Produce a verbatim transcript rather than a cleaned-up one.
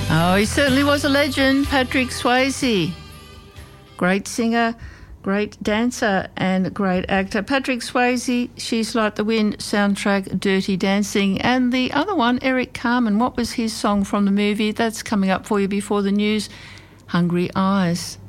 Oh, he certainly was a legend, Patrick Swayze. Great singer, great dancer and great actor. Patrick Swayze, She's Like the Wind soundtrack, Dirty Dancing. And the other one, Eric Carmen, what was his song from the movie? That's coming up for you before the news, Hungry Eyes.